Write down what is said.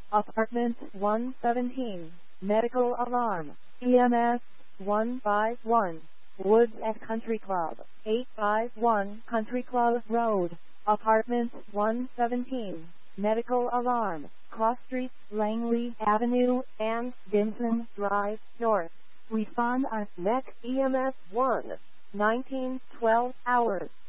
Apartment 117, medical alarm, EMS 151, Woods at Country Club, 851 Country Club Road, Apartment 117, medical alarm, cross streets Langley Avenue and Dimson Drive North. Respond on next EMS 1, 1912 hours.